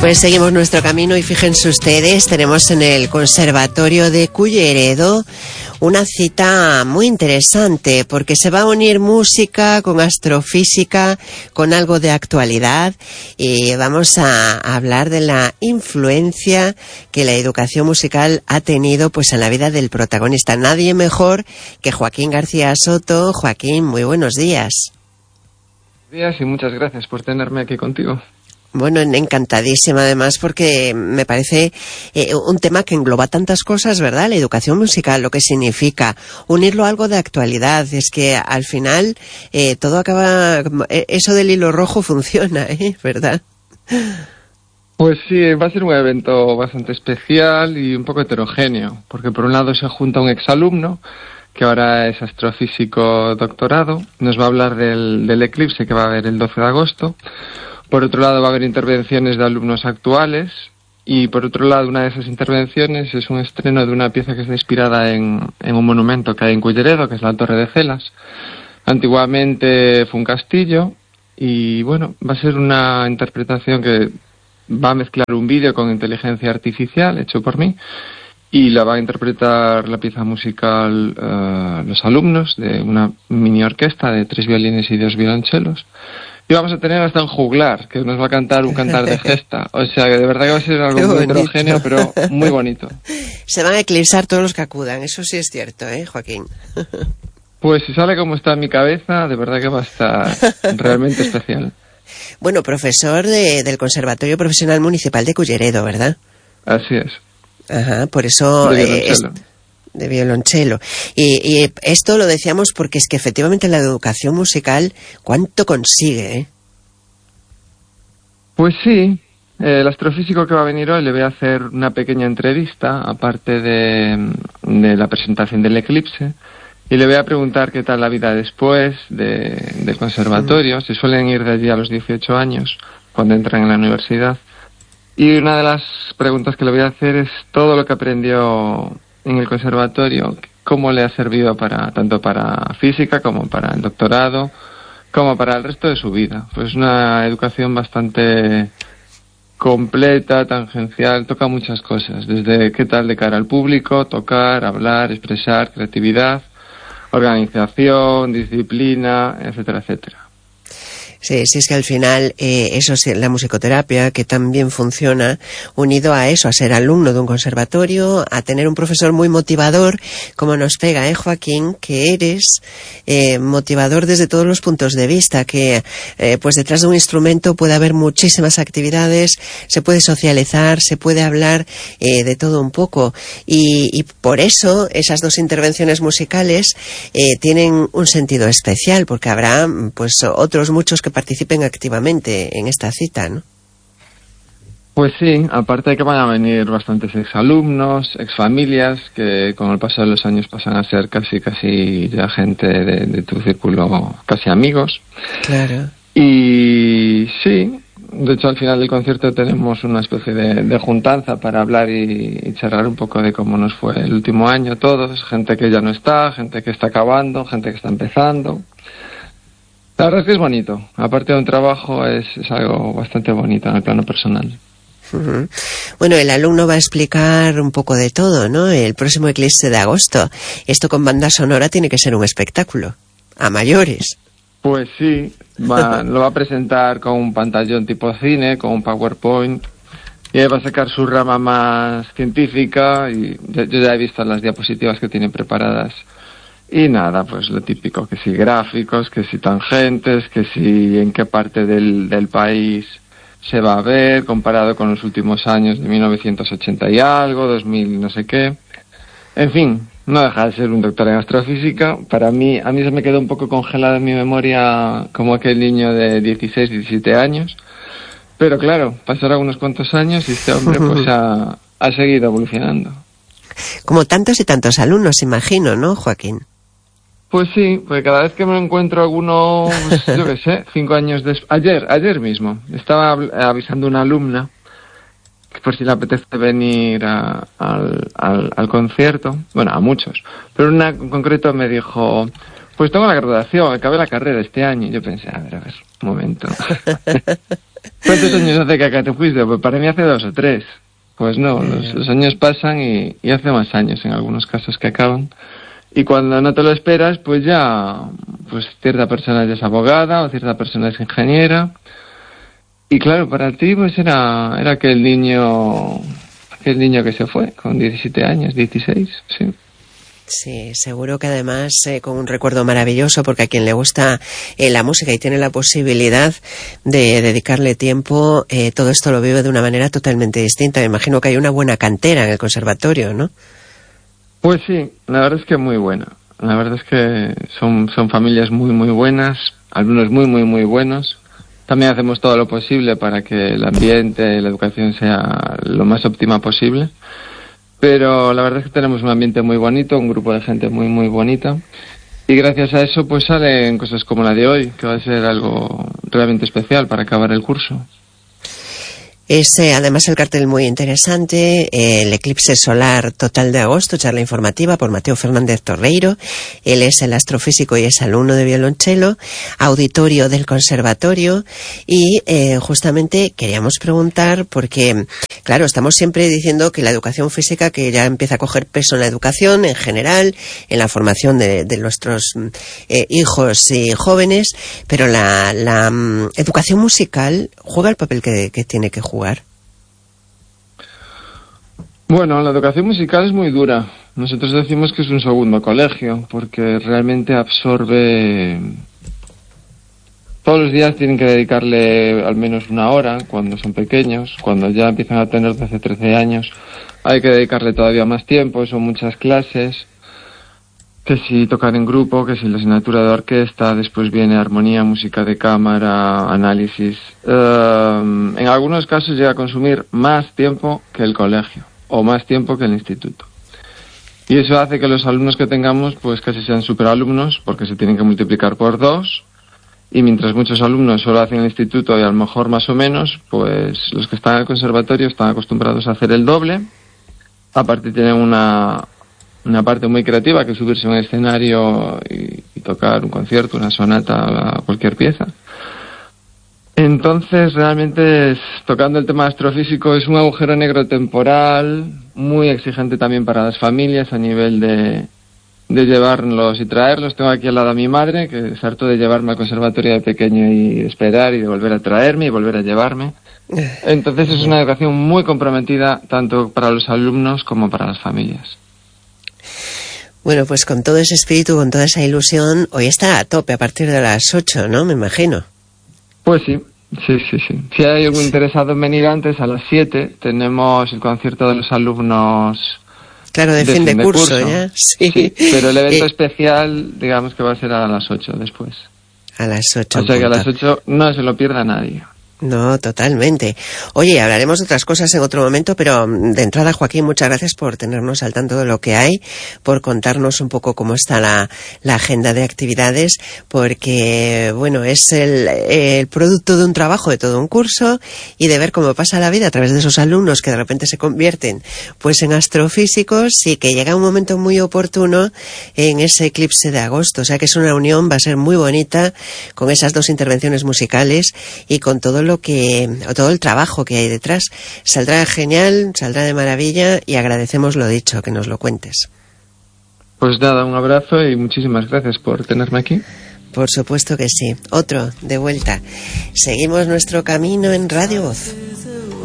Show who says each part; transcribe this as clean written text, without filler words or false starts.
Speaker 1: Pues seguimos nuestro camino y fíjense ustedes, tenemos en el Conservatorio de Culleredo una cita muy interesante porque se va a unir música con astrofísica, con algo de actualidad y vamos a hablar de la influencia que la educación musical ha tenido pues en la vida del protagonista. Nadie mejor que Joaquín García Soto. Joaquín, muy buenos días.
Speaker 2: Buenos días y muchas gracias por tenerme aquí contigo.
Speaker 1: Bueno, encantadísima además porque me parece un tema que engloba tantas cosas, ¿verdad? La educación musical, lo que significa unirlo a algo de actualidad. Es que al final todo acaba, eso del hilo rojo funciona, ¿verdad?
Speaker 2: Pues sí, va a ser un evento bastante especial y un poco heterogéneo, porque por un lado se junta un exalumno que ahora es astrofísico doctorado, nos va a hablar del eclipse que va a haber el 12 de agosto. Por otro lado va a haber intervenciones de alumnos actuales y por otro lado una de esas intervenciones es un estreno de una pieza que está inspirada en un monumento que hay en Culleredo, que es la Torre de Celas. Antiguamente fue un castillo y bueno, va a ser una interpretación que va a mezclar un vídeo con inteligencia artificial hecho por mí y la va a interpretar la pieza musical los alumnos de una mini orquesta de 3 violines y 2 violonchelos. Y vamos a tener hasta un juglar, que nos va a cantar un cantar de gesta. O sea, que de verdad que va a ser algo muy heterogéneo, pero muy bonito.
Speaker 1: Se van a eclipsar todos los que acudan, eso sí es cierto, Joaquín?
Speaker 2: Pues si sale como está en mi cabeza, de verdad que va a estar realmente especial.
Speaker 1: Bueno, profesor del Conservatorio Profesional Municipal de Culleredo, ¿verdad?
Speaker 2: Así es.
Speaker 1: Ajá, por eso... De violonchelo. Y esto lo decíamos porque es que efectivamente la educación musical, ¿cuánto consigue?
Speaker 2: Pues sí, el astrofísico que va a venir hoy le voy a hacer una pequeña entrevista, aparte de la presentación del eclipse, y le voy a preguntar qué tal la vida después del conservatorio. Se suelen ir de allí a los 18 años, cuando entran en la universidad. Y una de las preguntas que le voy a hacer es todo lo que aprendió en el conservatorio, cómo le ha servido tanto para física como para el doctorado, como para el resto de su vida. Pues una educación bastante completa, tangencial, toca muchas cosas, desde qué tal de cara al público, tocar, hablar, expresar, creatividad, organización, disciplina, etcétera, etcétera.
Speaker 1: Sí, es que al final eso es la musicoterapia, que también funciona unido a eso, a ser alumno de un conservatorio, a tener un profesor muy motivador, como nos pega, Joaquín, que eres motivador desde todos los puntos de vista, que pues detrás de un instrumento puede haber muchísimas actividades, se puede socializar, se puede hablar de todo un poco, y por eso esas dos intervenciones musicales tienen un sentido especial, porque habrá pues otros muchos que participen activamente en esta cita, ¿no?
Speaker 2: Pues sí, aparte de que van a venir bastantes exalumnos, exfamilias, que con el paso de los años pasan a ser casi ya gente de tu círculo, casi amigos.
Speaker 1: Claro.
Speaker 2: Y sí, de hecho al final del concierto tenemos una especie de juntanza para hablar y charlar un poco de cómo nos fue el último año todos, gente que ya no está, gente que está acabando, gente que está empezando. La verdad es que es bonito. Aparte de un trabajo, es algo bastante bonito en el plano personal.
Speaker 1: Uh-huh. Bueno, el alumno va a explicar un poco de todo, ¿no? El próximo eclipse de agosto. Esto con banda sonora tiene que ser un espectáculo. A mayores.
Speaker 2: Pues sí. Lo va a presentar con un pantallón tipo cine, con un PowerPoint. Y ahí va a sacar su rama más científica. Y yo ya he visto las diapositivas que tiene preparadas. Y nada, pues lo típico, que si gráficos, que si tangentes, que si en qué parte del país se va a ver, comparado con los últimos años de 1980 y algo, 2000 no sé qué. En fin, no deja de ser un doctor en astrofísica. A mí se me quedó un poco congelado en mi memoria como aquel niño de 16, 17 años. Pero claro, pasaron unos cuantos años y este hombre pues ha seguido evolucionando.
Speaker 1: Como tantos y tantos alumnos, imagino, ¿no, Joaquín?
Speaker 2: Pues sí, porque cada vez que me encuentro alguno, pues, yo qué sé, 5 años después... Ayer mismo, estaba avisando a una alumna, que por si le apetece venir al concierto, bueno, a muchos, pero una en concreto me dijo, pues tengo la graduación, acabé la carrera este año, y yo pensé, a ver, un momento. ¿Cuántos años hace que acá te fuiste? Pues para mí hace 2 o 3. Pues no, los años pasan y hace más años en algunos casos que acaban. Y cuando no te lo esperas, pues ya, pues cierta persona ya es abogada o cierta persona es ingeniera. Y claro, para ti pues era aquel niño que se fue con 17 años, 16, sí.
Speaker 1: Sí, seguro que además con un recuerdo maravilloso, porque a quien le gusta la música y tiene la posibilidad de dedicarle tiempo, todo esto lo vive de una manera totalmente distinta. Me imagino que hay una buena cantera en el conservatorio, ¿no?
Speaker 2: Pues sí, la verdad es que muy buena. La verdad es que son familias muy, muy buenas, alumnos muy, muy, muy buenos. También hacemos todo lo posible para que el ambiente y la educación sea lo más óptima posible. Pero la verdad es que tenemos un ambiente muy bonito, un grupo de gente muy, muy bonita. Y gracias a eso pues salen cosas como la de hoy, que va a ser algo realmente especial para acabar el curso.
Speaker 1: Es además el cartel muy interesante, el eclipse solar total de agosto, charla informativa por Mateo Fernández Torreiro. Él es el astrofísico y es alumno de violonchelo, auditorio del conservatorio. Y justamente queríamos preguntar, porque claro, estamos siempre diciendo que la educación física, que ya empieza a coger peso en la educación en general, en la formación de nuestros hijos y jóvenes, pero la educación musical juega el papel que tiene que jugar.
Speaker 2: Bueno, la educación musical es muy dura. Nosotros decimos que es un segundo colegio, porque realmente absorbe... Todos los días tienen que dedicarle al menos 1 hora, cuando son pequeños. Cuando ya empiezan a tener 12, 13 años, hay que dedicarle todavía más tiempo, son muchas clases. Que si tocar en grupo, que si la asignatura de orquesta, después viene armonía, música de cámara, análisis. En algunos casos llega a consumir más tiempo que el colegio, o más tiempo que el instituto. Y eso hace que los alumnos que tengamos, pues casi sean superalumnos, porque se tienen que multiplicar por 2, y mientras muchos alumnos solo hacen el instituto y a lo mejor más o menos, pues los que están en el conservatorio están acostumbrados a hacer el doble. Aparte tienen una parte muy creativa, que es subirse a un escenario y tocar un concierto, una sonata, cualquier pieza. Entonces, realmente, tocando el tema astrofísico, es un agujero negro temporal, muy exigente también para las familias a nivel de llevarlos y traerlos. Tengo aquí al lado a mi madre, que se hartó de llevarme al conservatorio de pequeño y esperar, y de volver a traerme y volver a llevarme. Entonces, es una educación muy comprometida, tanto para los alumnos como para las familias.
Speaker 1: Bueno, pues con todo ese espíritu, con toda esa ilusión, hoy está a tope a partir de las 8, ¿no? Me imagino.
Speaker 2: Pues sí. Si hay algún interesado en venir antes, a las 7 tenemos el concierto de los alumnos.
Speaker 1: Claro, de fin de curso, ¿ya?
Speaker 2: Sí, pero el evento especial, digamos que va a ser a las 8 después.
Speaker 1: A las 8.
Speaker 2: O sea que a las 8 no se lo pierda nadie.
Speaker 1: No, totalmente. Oye, hablaremos de otras cosas en otro momento, pero de entrada, Joaquín, muchas gracias por tenernos al tanto de lo que hay, por contarnos un poco cómo está la agenda de actividades, porque, bueno, es el producto de un trabajo, de todo un curso, y de ver cómo pasa la vida a través de esos alumnos que de repente se convierten, pues, en astrofísicos, y que llega un momento muy oportuno en ese eclipse de agosto. O sea que es una unión, va a ser muy bonita, con esas 2 intervenciones musicales y con todo el trabajo que hay detrás. Saldrá genial, saldrá de maravilla, y agradecemos lo dicho, que nos lo cuentes.
Speaker 2: Pues nada, un abrazo y muchísimas gracias por tenerme aquí.
Speaker 1: Por supuesto que sí. Otro, de vuelta. Seguimos nuestro camino en Radio Voz.